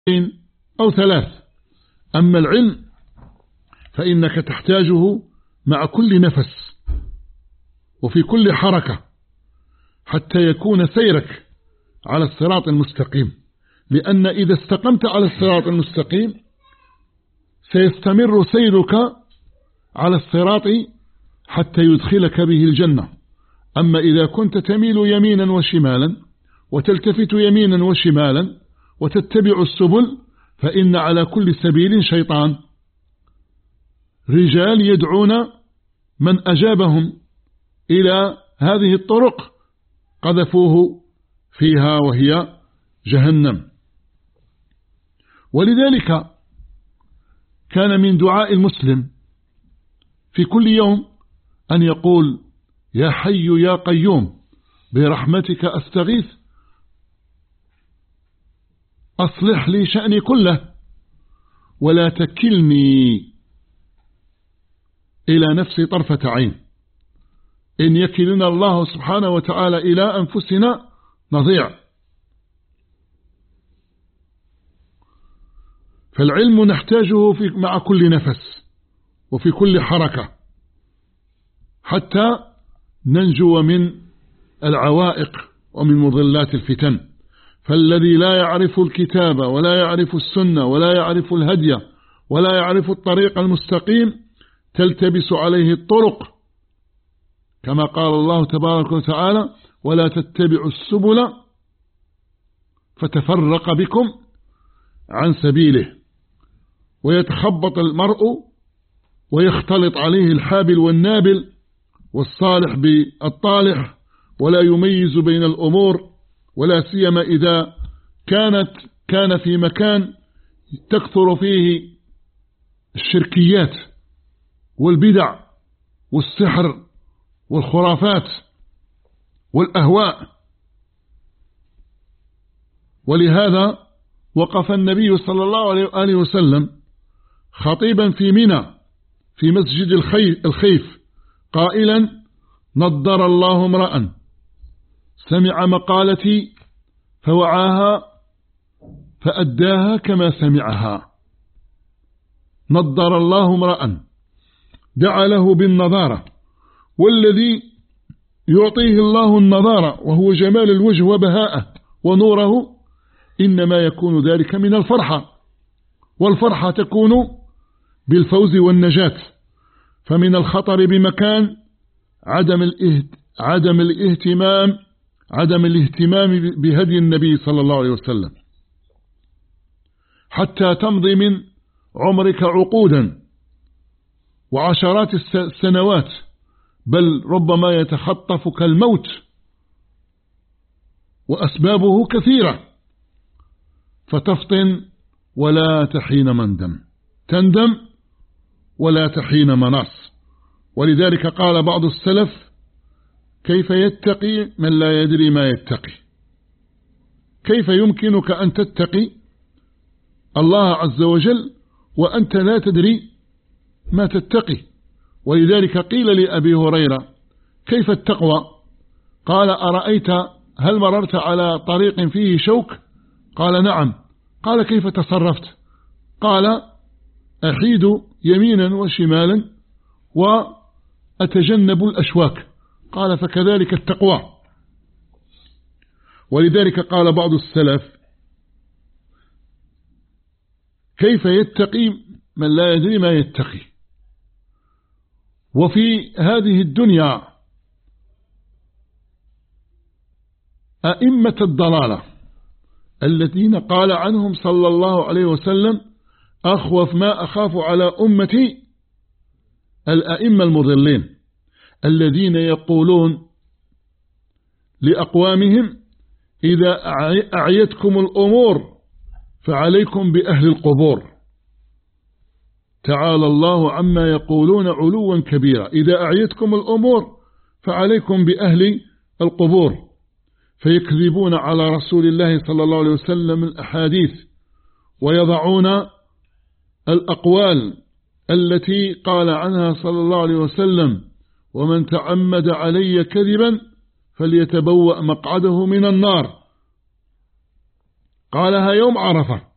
أو 3. أما العلم فإنك تحتاجه مع كل نفس وفي كل حركة حتى يكون سيرك على الصراط المستقيم، لأن إذا استقمت على الصراط المستقيم سيستمر سيرك على الصراط حتى يدخلك به الجنة. أما إذا كنت تميل يمينا وشمالا وتلتفت يمينا وشمالا وتتبع السبل فإن على كل سبيل شيطان، رجال يدعون من أجابهم إلى هذه الطرق قذفوه فيها وهي جهنم. ولذلك كان من دعاء المسلم في كل يوم أن يقول: يا حي يا قيوم برحمتك أستغيث أصلح لي شأني كله ولا تكلني إلى نفسي طرفة عين، إن يكلنا الله سبحانه وتعالى إلى أنفسنا نضيع. فالعلم نحتاجه مع كل نفس وفي كل حركة حتى ننجو من العوائق ومن مضلات الفتن. فالذي لا يعرف الكتاب ولا يعرف السنة ولا يعرف الهدي ولا يعرف الطريق المستقيم تلتبس عليه الطرق، كما قال الله تبارك وتعالى: ولا تتبعوا السبل فتفرق بكم عن سبيله. ويتخبط المرء ويختلط عليه الحابل والنابل والصالح بالطالح ولا يميز بين الأمور، ولا سيما إذا كان في مكان تكثر فيه الشركيات والبدع والسحر والخرافات والأهواء. ولهذا وقف النبي صلى الله عليه وسلم خطيبا في منى في مسجد الخيف قائلا: نضر الله امرأ سمع مقالتي فوعاها فأداها كما سمعها. نضر الله امرأ دعا له بالنضارة، والذي يعطيه الله النضارة وهو جمال الوجه وبهاءه ونوره إنما يكون ذلك من الفرحة، والفرحة تكون بالفوز والنجاة. فمن الخطر بمكان عدم الاهتمام بهدي النبي صلى الله عليه وسلم حتى تمضي من عمرك عقودا وعشرات السنوات، بل ربما يتخطفك الموت وأسبابه كثيرة، فتفطن ولا تحين مندم، تندم ولا تحين مناص. ولذلك قال بعض السلف: كيف يتقي من لا يدري ما يتقي؟ كيف يمكنك أن تتقي الله عز وجل وأنت لا تدري ما تتقي؟ ولذلك قيل لأبي هريرة: كيف التقوى؟ قال: أرأيت هل مررت على طريق فيه شوك؟ قال: نعم. قال: كيف تصرفت؟ قال: أحيد يمينا وشمالا وأتجنب الأشواك. قال: فكذلك التقوى. ولذلك قال بعض السلف: كيف يتقي من لا يدري ما يتقي؟ وفي هذه الدنيا أئمة الضلالة الذين قال عنهم صلى الله عليه وسلم: أخوف ما أخاف على أمتي الأئمة المضلين الذين يقولون لأقوامهم: إذا أعيتكم الأمور فعليكم بأهل القبور. تعالى الله عما يقولون علوا كبيرا. إذا أعيتكم الأمور فعليكم بأهل القبور، فيكذبون على رسول الله صلى الله عليه وسلم الأحاديث ويضعون الأقوال التي قال عنها صلى الله عليه وسلم: ومن تعمد علي كذبا فليتبوأ مقعده من النار. قالها يوم عرفة،